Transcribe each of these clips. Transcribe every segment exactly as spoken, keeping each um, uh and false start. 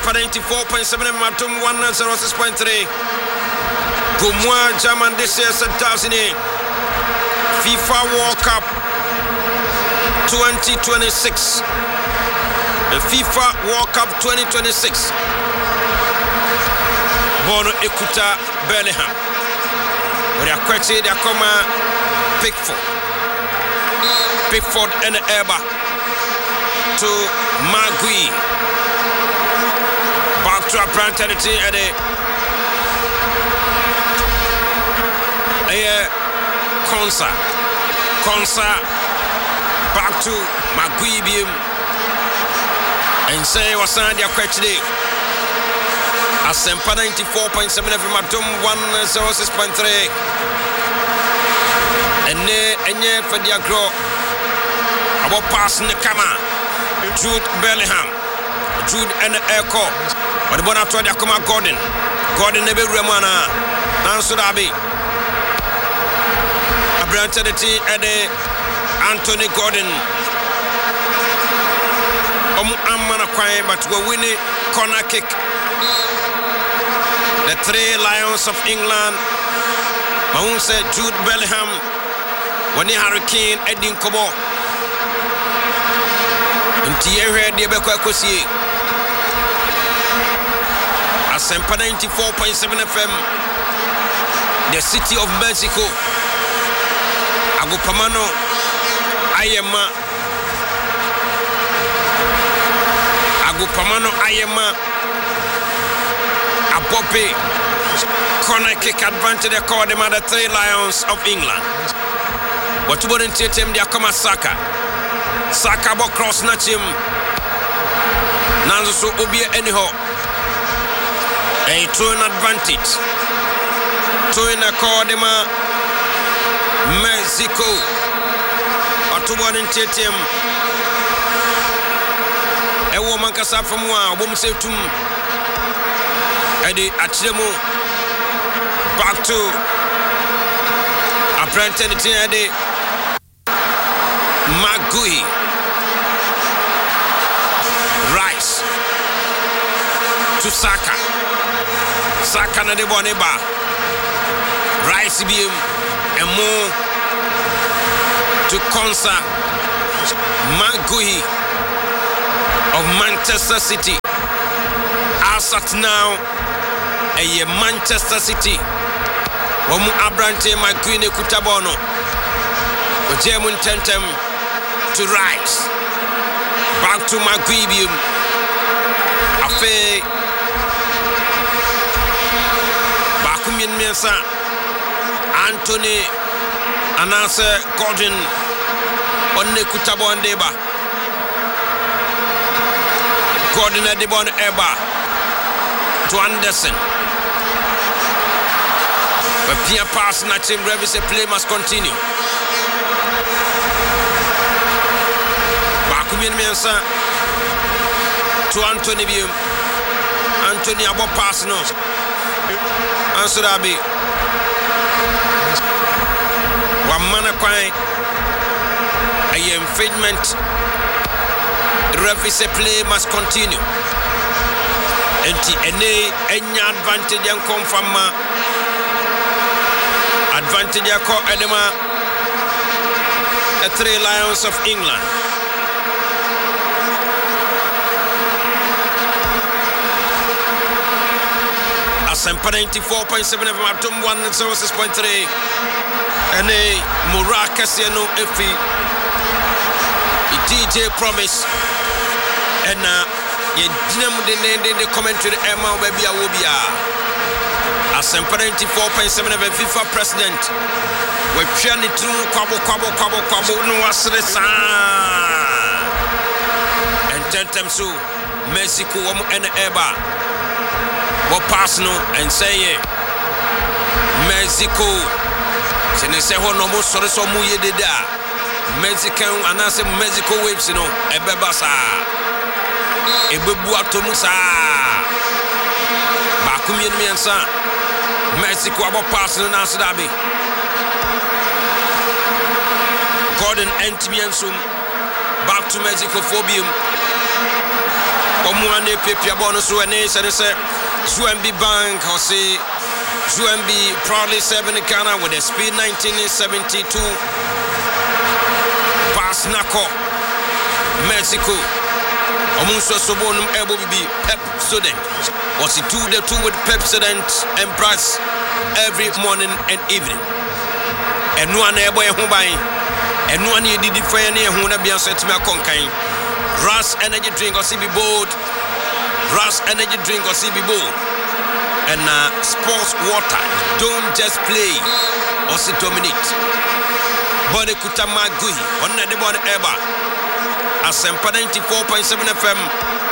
Asempa ninety-four point seven F M Atom one oh six point three. Gumwa German this year said FIFA World Cup twenty twenty-six. The FIFA World Cup twenty twenty-six. Bono Ekuta Bellingham. Where they are quite they are come Pickford. Pickford and Eba to Magui. Back to a brand territory at the Air Konsa. Konsa back to Magui and say what's on their question. Asempa ninety-four point seven F M Atom one oh six point three. And ne enye for the agro. About passing the camera. Jude Bellingham. Jude and Echo. But the one after the come Gordon. Gordon nebe Remana. Nanso Dabi. Abrante the team and Anthony Gordon. Omu Amana Kwai but go win it. Corner kick. The three Lions of England. Mahun said Jude Bellingham. When the Hurricane Edin Kobo. Ntiye de Beko Kosie. Asempa ninety-four point seven F M. The city of Mexico. Agupamano Ayema. Agupamano Ayema. Poppy corner kick advantage they call them the three Lions of England. But you wouldn't take him, they come as Saka. Saka bo cross snatch him. Nanzo so obia anyhow. A two in advantage. Two in a call them Mexico. But you wouldn't take him. A woman can suffer from one, woman say to Eddie Achilemo back to Apprentice Eddie Magui Rice to Saka Saka na de boneba Rice biem and more to Konsa Magui of Manchester City. As at now a Manchester City. Womu Abrante Magui Kutabono. Ojemun Tentem to Rice. Back to Magui. Afe Bakumin Mensa. Anthony Anase Gordon Onne Kutabon Deba. Gordon Adibon Eba to Anderson. But Pierre pass na team Revis play must continue. Bakumin Mensa to Anthony Bium. Anthony abo pass no. Answer Abi. One man a quite a infringement. Revis play must continue. Enti ene enya advantage and come from advantage yako edema the three Lions of England. Asempa ninety-four point seven F M Atom one oh six point three. Ene Murakasi no efi D J Promise and uh ye dinam de ne de commentary Emma baby awobia. Asempa ninety-four point seven F M FIFA president we twa ne tru kwabo kwabo kwabo kwabo no wasre sa ententem so Mexico wo en eba wo pass no and say Mexico se ne se ho no mo sore so mu ye deda Mexican anase Mexico waves no ebeba sa ebebu atomu sa ba kumien miensa Mexico about passing na Sudabi Gordon Antimiansum back to Mexico phobium Omuane Pepia bonus to an ace and say Zwembi Bank or say Zwembi proudly serving Ghana with a speed nineteen seventy-two. Pass Nako Mexico. Omunso Sobonum Ebo be Pep Student. Was it two the two with Pep Student and Brass every morning and evening. And one ebo e hubai. And one ye did for any who na be set me a conkain. Ras energy drink or C B bold. Ras energy drink or C B bold. And uh, sports water. Don't just play or sit dominate. Body Kutama Gui. One the body ever. Asempa ninety-four point seven F M.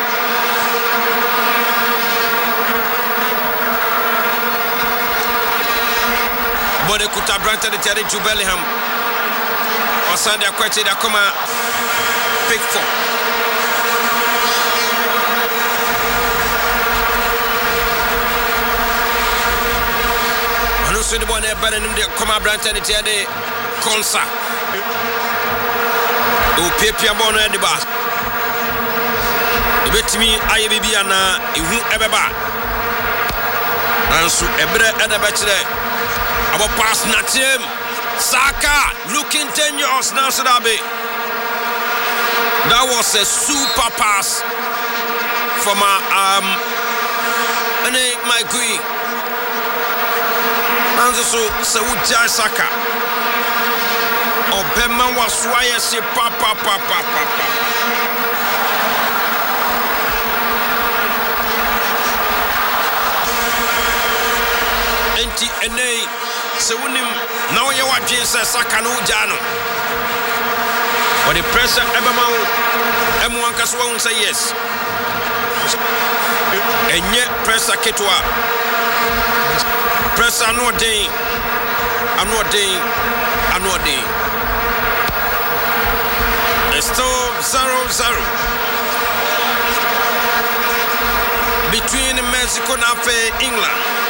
Body Kuta Branta the Terry to Bellingham. Or Sunday Aquati da Coma Pick four. I know so the one better than the Coma Branta the Terry Consa. O Pepia Bono at the bar. The bet me I B B and who ever bar. And so a better at the bachelor. Our pass Natim Saka looking dangerous now, Sadabi. That was a super pass from my um and my queen. And so Sauja Saka. Obema was why I say papa papa papa. Enti ene se wonim na wo ye wadwen se Saka no jano. But the pressure ebema wo emu ankaso wo say yes. Enye pressure ketwa. Pressure no dey. Ano dey. Ano dey. It's still zero zero between Mexico and England.